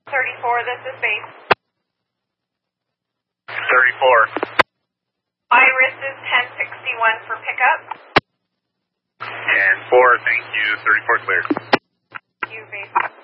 34, this is base. 34. Iris is 1061 for pickup. And 4, thank you. 34 cleared. You base.